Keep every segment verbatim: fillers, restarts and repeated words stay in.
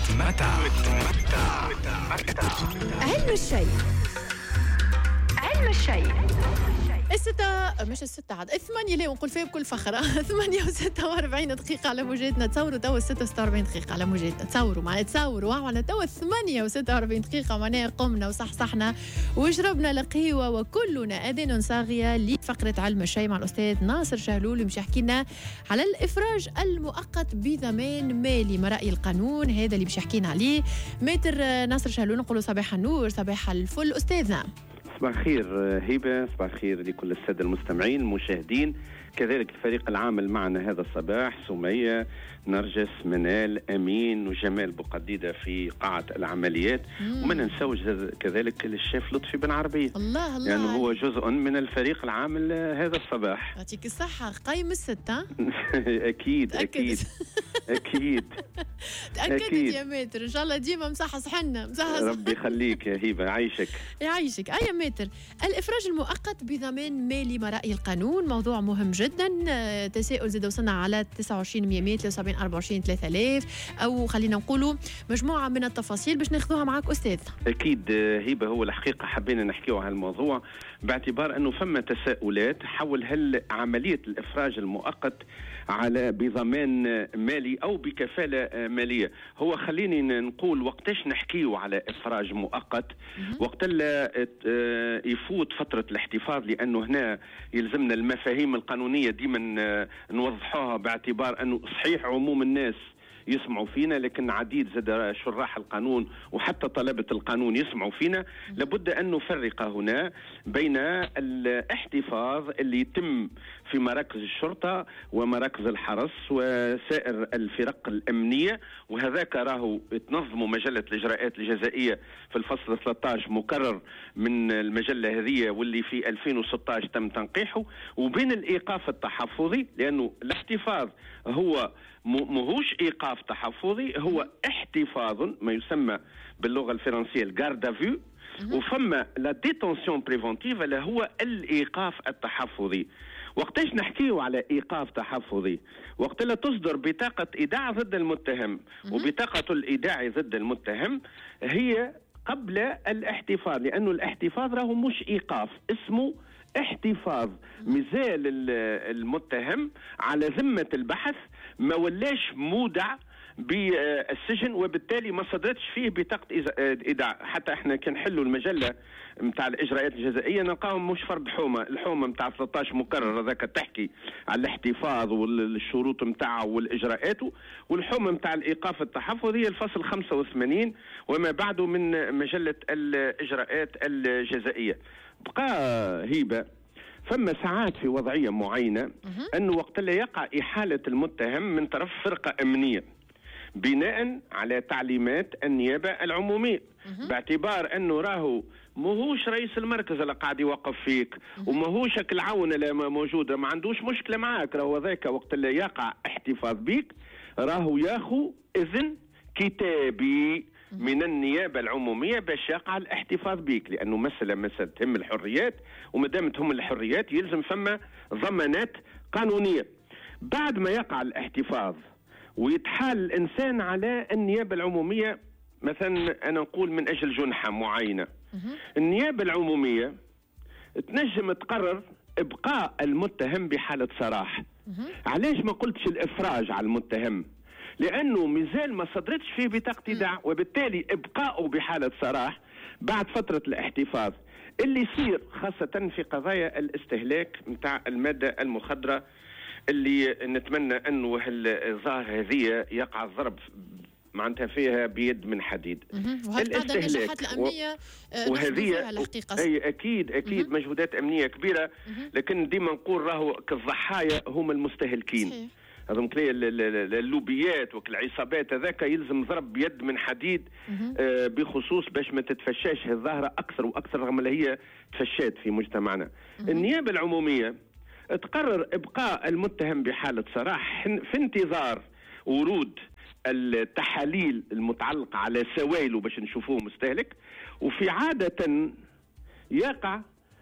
متمتع. متمتع. علم الشيء. علم الشيء. الستة مش الستة عاد الثمانية ليه ونقول فيها بكل فخر ثمانية وستة وأربعين دقيقة على موجاتنا. تصوروا توا الستة وستة وأربعين دقيقة على موجاتنا. تصوروا معناها تصوروا معنا توا الثمانية وستة وأربعين دقيقة معناها قمنا وصحصحنا وشربنا القهوة وكلنا أذان صاغية لفقرة علم الشيء مع الأستاذ ناصر شهلول اللي مش يحكي لنا على الإفراج المؤقت بضمان مالي. ما رأي القانون هذا اللي باش يحكينا عليه متر ناصر شهلول. نقولوا صباح النور صباح الفل أستاذنا. صباح الخير هبة، صباح الخير لكل السادة المستمعين المشاهدين، كذلك الفريق العامل معنا هذا الصباح، سمية، نرجس، منال، أمين وجمال بقديدة في قاعة العمليات، وما ننسوش كذلك الشيف لطفي بن عربية. الله الله، يعني هو جزء من الفريق العامل هذا الصباح. يعطيك الصحة. قايم الستة أكيد أكيد أكيد تأكدت يا ماتر، إن شاء الله ديما مصحص حنا مصحص. ربي يخليك يا هبة، عايشك يعيشك. أي ماتر الإفراج المؤقت بضمان مالي، ما رأي القانون؟ موضوع مهم جدا. تساؤل زاد وصلنا على تسعة وعشرين مية ثلاثة وسبعين أربعة وعشرين ثلاثة آلاف، أو خلينا نقولوا مجموعة من التفاصيل باش ناخذوها معك أستاذ. أكيد هبة، هو الحقيقة حبينا نحكيو على الموضوع باعتبار أنه فما تساؤلات حول هل عملية الإفراج المؤقت على بضمان مالي أو بكفالة مالية. هو خليني نقول وقتاش نحكيو على إفراج مؤقت، وقت اللي يفوت فترة الاحتفاظ، لأنه هنا يلزمنا المفاهيم القانونية ديما نوضحوها باعتبار أنه صحيح عموم الناس يسمعوا فينا، لكن عديد زاد شراح القانون وحتى طلبة القانون يسمعوا فينا. لابد أن نفرق هنا بين الاحتفاظ اللي يتم في مراكز الشرطة ومراكز الحرس وسائر الفرق الأمنية، وهذاك راهو تنظم مجلة الإجراءات الجزائية في الفصل ثلاثة عشر مكرر من المجلة هذه، واللي في ألفين وستة عشر تم تنقيحه، وبين الإيقاف التحفظي، لأنه الاحتفاظ هو مهوش إيقاف تحفظي، هو احتفاظ ما يسمى باللغة الفرنسية الغارد فيو، وفما لا ديتونسيون بريفونتيف اللي هو الإيقاف التحفظي. وقتاش نحكيه على إيقاف تحفظي؟ وقت لا تصدر بطاقة إيداع ضد المتهم، وبطاقة الإيداع ضد المتهم هي قبل الاحتفاظ، لأنه الاحتفاظ راهو مش إيقاف، اسمه احتفاظ. مازال المتهم على ذمة البحث، ما ولاش مودع بالسجن، وبالتالي ما صدرتش فيه بطاقة إيداع. حتى احنا كان حلوا المجلة متاع الإجراءات الجزائية نلقاهم مش فرد حومة، الحومة متاع ثلاثة عشر مكرر ذاك تحكي على الاحتفاظ والشروط متاعه والإجراءات، والحومة متاع الإيقاف التحفظي هي الفصل خمسة وثمانين وما بعده من مجلة الإجراءات الجزائية. بقى هيبة فما ساعات في وضعية معينة أنه وقت اللي يقع إحالة المتهم من طرف فرقة أمنية بناء على تعليمات النيابة العمومية، باعتبار أنه راهو ماهوش رئيس المركز اللي قاعد يوقف فيك، وماهوش العون اللي موجودة ما عندوش مشكلة معاك، راهو ذاك وقت اللي يقع احتفاظ بيك راهو ياخو إذن كتابي من النيابة العمومية باش يقع الاحتفاظ بيك، لأنه مسألة مسألة تهم الحريات، ومدام تهم الحريات يلزم فما ضمانات قانونية. بعد ما يقع الاحتفاظ ويتحال الإنسان على النيابة العمومية، مثلا أنا نقول من أجل جنحة معينة، النيابة العمومية تنجم تقرر إبقاء المتهم بحالة سراح. علاش ما قلتش الإفراج على المتهم؟ لأنه مازال ما صدرتش فيه بطاقة إيداع، وبالتالي إبقاؤه بحالة سراح بعد فترة الاحتفاظ اللي يصير خاصة في قضايا الاستهلاك متاع المادة المخدرة، اللي نتمنى أنه الظاهر هذه يقع الضرب معناتها فيها بيد من حديد. الاستهلاك الأمنية وهذه الحقيقة أي أكيد أكيد مه. مجهودات أمنية كبيرة، لكن ديما نقول راهو كالضحايا هم المستهلكين. هذم اللوبيات والعصابات هذاك يلزم ضرب بيد من حديد آه بخصوص باش ما تتفشاش الظاهرة أكثر وأكثر رغم اللي هي تفشات في مجتمعنا. النيابة العمومية تقرر إبقاء المتهم بحالة سراح في انتظار ورود التحاليل المتعلقة على سوائله باش نشوفوه مستهلك، وفي عادة يقع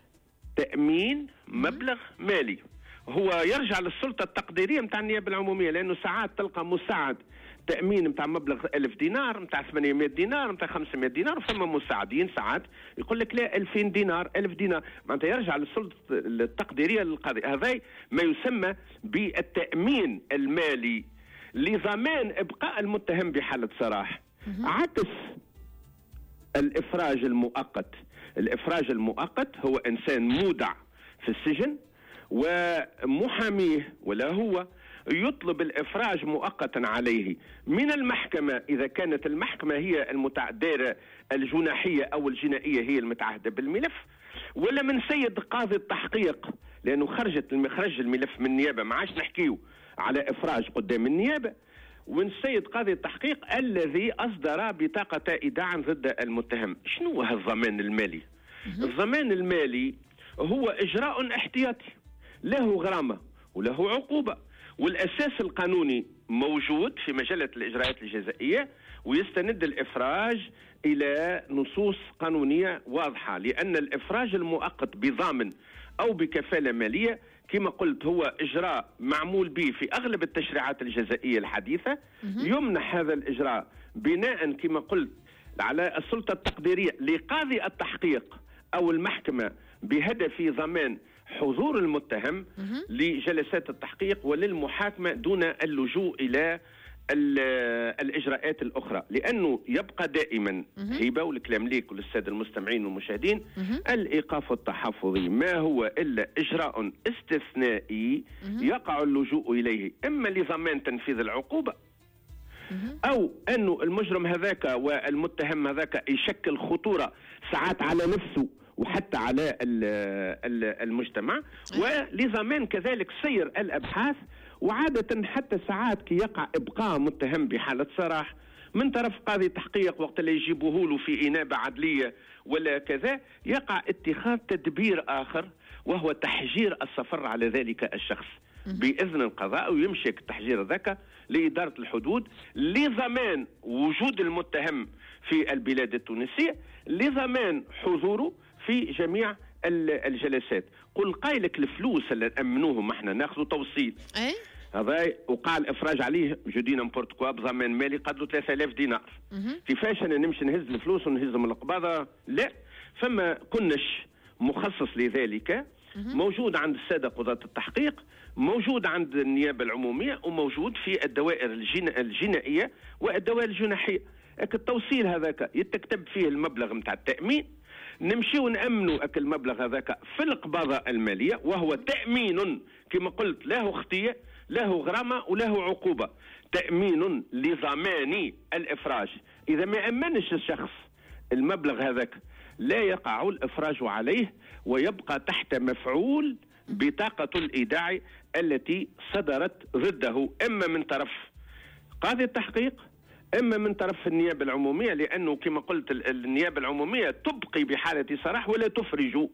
تأمين مبلغ مالي هو يرجع للسلطة التقديرية متاع النيابة العمومية، لأنه ساعات تلقى مساعد تأمين متاع مبلغ ألف دينار، متاع ثمانمائة دينار، متاع خمسمائة دينار، وفما مساعدين ساعات يقول لك لا ألفين دينار ألف دينار، معناتها يرجع للسلطة التقديرية للقاضي. هذا ما يسمى بالتأمين المالي لضمان إبقاء المتهم بحالة سراح، عكس الإفراج المؤقت. الإفراج المؤقت هو إنسان مودع في السجن ومحاميه ولا هو يطلب الإفراج مؤقتا عليه من المحكمة، إذا كانت المحكمة هي المتعدية الجناحية أو الجنائية هي المتعهدة بالملف، ولا من سيد قاضي التحقيق، لأنه خرجت خرج الملف من النيابة، ما عادش نحكيه على إفراج قدام النيابة، ومن سيد قاضي التحقيق الذي أصدر بطاقة إيداع ضد المتهم. شنو هذا الضمان المالي؟ الضمان المالي هو إجراء احتياطي له غرامة وله عقوبة، والأساس القانوني موجود في مجلة الإجراءات الجزائية، ويستند الإفراج إلى نصوص قانونية واضحة، لأن الإفراج المؤقت بضامن أو بكفالة مالية كما قلت هو إجراء معمول به في أغلب التشريعات الجزائية الحديثة. يمنح هذا الإجراء بناء كما قلت على السلطة التقديرية لقاضي التحقيق أو المحكمة بهدف ضمان حضور المتهم لجلسات التحقيق وللمحاكمة دون اللجوء إلى الإجراءات الأخرى، لأنه يبقى دائما هبة والكلام ليك وللسادة المستمعين والمشاهدين، الإيقاف التحفظي ما هو إلا إجراء استثنائي يقع اللجوء إليه إما لضمان تنفيذ العقوبة أو أنه المجرم هذاك والمتهم هذاك يشكل خطورة ساعات على نفسه وحتى على المجتمع، ولضمان كذلك سير الأبحاث. وعادة حتى ساعات كي يقع إبقاء متهم بحالة سراح من طرف قاضي تحقيق وقت اللي يجيبوه له في إنابة عدلية ولا كذا، يقع اتخاذ تدبير آخر وهو تحجير السفر على ذلك الشخص بإذن القضاء، ويمشي التحجير ذاك لإدارة الحدود لضمان وجود المتهم في البلاد التونسية، لضمان حضوره في جميع الجلسات. قل قايلك الفلوس اللي نأمنوهم احنا ناخذوا توصيل أي؟ هذا وقع الافراج عليه جودينا مبورتكوا بضمان مالي قدره ثلاثة آلاف دينار. كيفاش انا نمشي نهز الفلوس ونهزهم من القباضه؟ لا، فما كنش مخصص لذلك، موجود عند الساده قضاة التحقيق، موجود عند النيابه العموميه، وموجود في الدوائر الجنائيه والدوائر الجناحيه. التوصيل هذاك يتكتب فيه المبلغ نتاع التامين، نمشي ونأمنوا أكل المبلغ هذاك في القباضة المالية، وهو تأمين كما قلت له اختيار له غرامة وله عقوبة، تأمين لضمان الإفراج. إذا ما أمنش الشخص المبلغ هذاك لا يقع الإفراج عليه ويبقى تحت مفعول بطاقة الإيداع التي صدرت ضده إما من طرف قاضي التحقيق إما من طرف النيابة العمومية، لأنه كما قلت النيابة العمومية تبقي بحالة سراح ولا تفرج،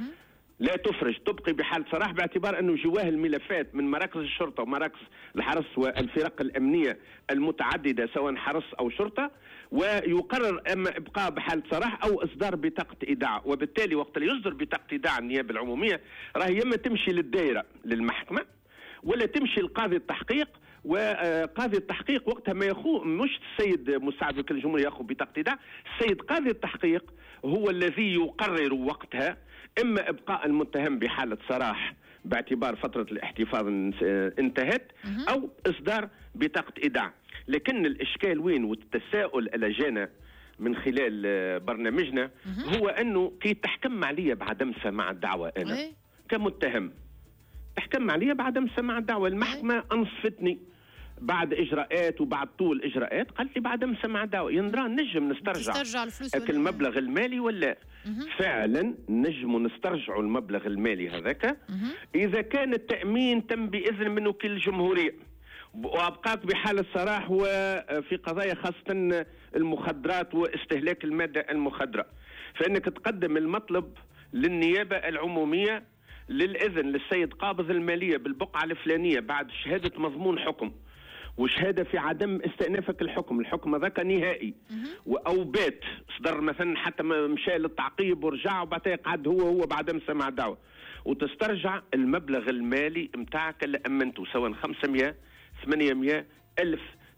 لا تفرج، تبقي بحالة سراح باعتبار أنه جواه الملفات من مراكز الشرطة ومراكز الحرس والفرق الأمنية المتعددة سواء حرس أو شرطة، ويقرر أما إبقاء بحالة سراح أو إصدار بطاقة إيداع. وبالتالي وقت اللي يصدر بطاقة إيداع النيابة العمومية راهي يما تمشي للدائرة للمحكمة ولا تمشي لقاضي التحقيق، وقاضي التحقيق وقتها ما ياخذ مش السيد مساعد وكيل الجمهورية ياخذ بطاقة إيداع، السيد قاضي التحقيق هو الذي يقرر وقتها إما إبقاء المتهم بحالة سراح باعتبار فترة الاحتفاظ انتهت أو إصدار بطاقة إيداع. لكن الإشكال وين والتساؤل اللي جانا من خلال برنامجنا هو أنه كي تحكم عليا بعدم سماع الدعوة أنا كمتهم، تحكم عليا بعدم سماع الدعوة، المحكمة أنصفتني بعد إجراءات وبعد طول إجراءات قالت لي بعدم سماع الدعوة، يندرى نجم نسترجع المبلغ المالي ولا فعلا نجم نسترجع المبلغ المالي هذاك إذا كان التأمين تم بإذن من وكيل الجمهورية وأبقاك بحالة سراح وفي قضايا خاصة المخدرات واستهلاك المادة المخدرة، فإنك تقدم المطلب للنيابة العمومية للإذن للسيد قابض المالية بالبقعة الفلانية بعد شهادة مضمون حكم وشهادة في عدم استئنافك الحكم، الحكم هذاك نهائي أو بات صدر مثلا حتى مشى للتعقيب ورجع وبعدين قعد هو هو بعدم سماع دعوة، وتسترجع المبلغ المالي متاعك اللي أمنته سواء خمسمائة ثمانمائة ألف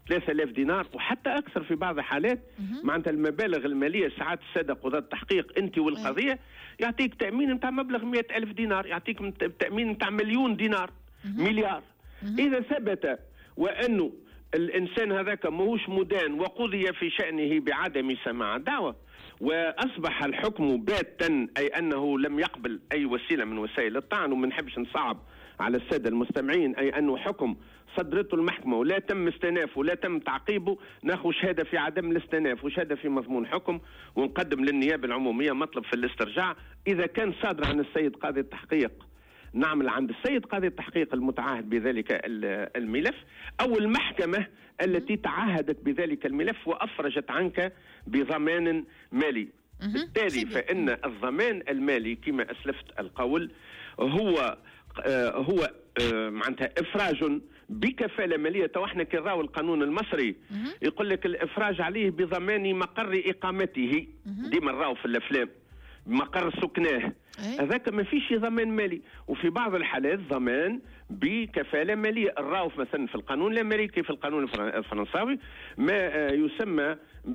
ثلاثة آلاف دينار وحتى اكثر في بعض الحالات. معناتها المبالغ الماليه ساعات الساده قضاة التحقيق انت والقضيه يعطيك تامين نتاع مبلغ مئة ألف دينار، يعطيك تامين نتاع مليون دينار، مليار. اذا ثبت وانه الانسان هذاك ماهوش مدان وقضي في شانه بعدم سماع الدعوه واصبح الحكم باتا، اي انه لم يقبل اي وسيله من وسائل الطعن، وما نحبش نصعب على الساده المستمعين، اي انه حكم صدرته المحكمه ولا تم استئنافه ولا تم تعقيبه، ناخذ شهاده في عدم الاستئناف وشهاده في مضمون حكم ونقدم للنيابه العموميه مطلب في الاسترجاع. اذا كان صادر عن السيد قاضي التحقيق نعمل عند السيد قاضي التحقيق المتعهد بذلك الملف أو المحكمة التي تعهدت بذلك الملف وأفرجت عنك بضمان مالي. بالتالي فإن الضمان المالي كما أسلفت القول هو آه هو آه معناتها إفراج بكفالة مالية. واحنا كي نراو القانون المصري يقول لك الإفراج عليه بضمان مقر إقامته، ديما نراو في الأفلام مقر سكناه، هذاك ما فيش ضمان مالي. وفي بعض الحالات ضمان بكفاله ماليه. الراوف مثلا في القانون الامريكي في القانون الفرنساوي ما يسمى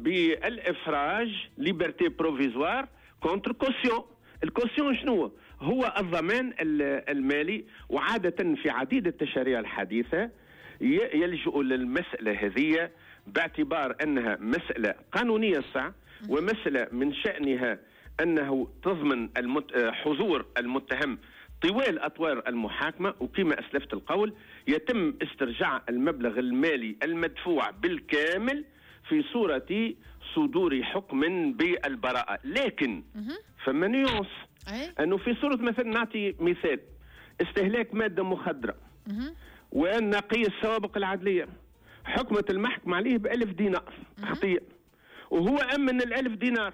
بالافراج ليبرتي بروفيزوار كونتر كوسيون. الكوسيون شنو هو؟ الضمان المالي. وعاده في عديد التشريع الحديثه يلجؤ للمساله هذه باعتبار انها مساله قانونيه صح ومساله من شانها أنه تضمن المت... حضور المتهم طوال أطوار المحاكمة. وكما أسلفت القول يتم استرجاع المبلغ المالي المدفوع بالكامل في صورة صدور حكم بالبراءة. لكن فما نيونس أنه في صورة مثلا نعطي مثال استهلاك مادة مخدرة ونقي السوابق العدلية، حكمت المحكمة عليه بألف دينار خطية وهو أمن الألف دينار،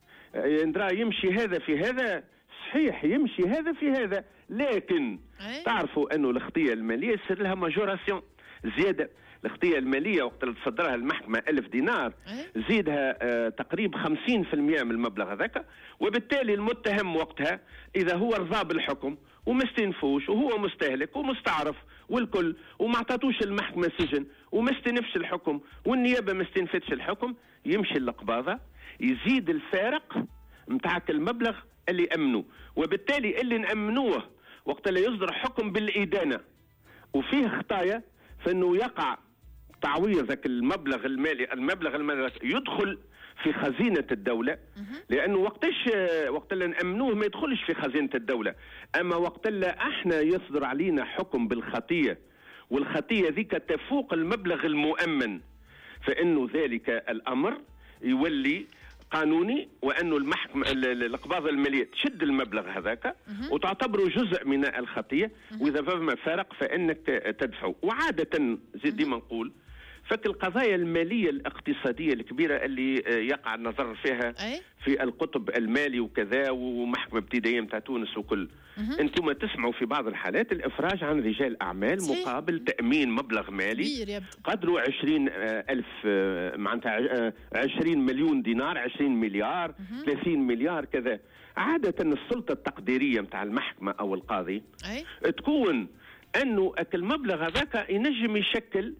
ندرى يمشي هذا في هذا صحيح، يمشي هذا في هذا، لكن أي؟ تعرفوا انه الخطيه الماليه يصير لها ماجوراسيون زياده. الخطيه الماليه وقت اللي تصدرها المحكمه ألف دينار أي؟ زيدها آه تقريب خمسين بالمئة من المبلغ هذاك، وبالتالي المتهم وقتها اذا هو رضى بالحكم وما استنفوش وهو مستهلك ومستعرف والكل وما عطاتوش المحكمه سجن وما استنفش الحكم والنيابه ما استنفتش الحكم، يمشي للقباضه يزيد الفارق متاعك المبلغ اللي امنوه. وبالتالي اللي نامنوه وقت اللي يصدر حكم بالادانه وفيه خطايا فانه يقع تعويضك المبلغ المالي المبلغ المالي يدخل في خزينه الدوله، لانه وقتش وقت اللي نامنوه ما يدخلش في خزينه الدوله. اما وقت اللي احنا يصدر علينا حكم بالخطيه والخطيه ذيك تفوق المبلغ المؤمن فانه ذلك الامر يولي قانوني، وانه المحكمه القباضه الماليه تشد المبلغ هذاك وتعتبره جزء من الخطيه، واذا فما فارق فانك تدفعه. وعاده زي ديما نقول فك القضايا الماليه الاقتصاديه الكبيره اللي يقع النظر فيها في القطب المالي وكذا ومحكمه ابتدائيه نتاع تونس وكل، انتم تسمعوا في بعض الحالات الافراج عن رجال اعمال مقابل تامين مبلغ مالي قدره عشرين الف معناتها عشرين مليون دينار، عشرين مليار، ثلاثين مليار كذا. عاده السلطه التقديريه نتاع المحكمه او القاضي تكون انه المبلغ هذاك ينجم يشكل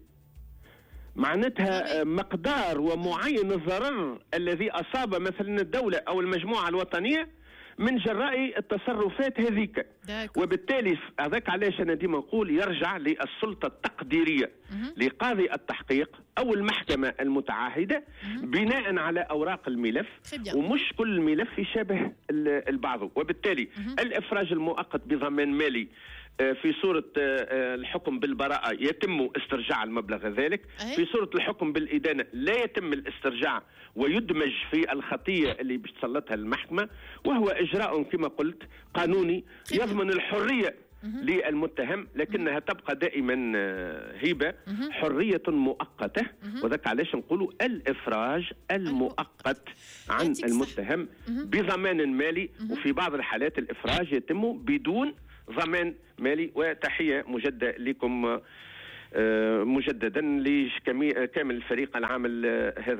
معناتها مقدار ومعين الضرر الذي أصاب مثلا الدولة أو المجموعة الوطنية من جراء التصرفات هذيك. وبالتالي هذاك علاش أنا ديما نقول يرجع للسلطة التقديرية لقاضي التحقيق أو المحكمة المتعهدة بناء على أوراق الملف، ومش كل ملف يشابه البعض. وبالتالي الإفراج المؤقت بضمان مالي في صورة الحكم بالبراءة يتم استرجاع المبلغ ذلك، في صورة الحكم بالإدانة لا يتم الاسترجاع ويدمج في الخطية اللي باش تسلطها المحكمة، وهو إجراء كما قلت قانوني يضمن الحرية للمتهم، لكنها تبقى دائما هبة حرية مؤقتة. وذاك علاش نقولوا الإفراج المؤقت عن المتهم بضمان مالي، وفي بعض الحالات الإفراج يتم بدون ضمان مالي. وتحية مجددة لكم مجددا لكامل الفريق العامل هذا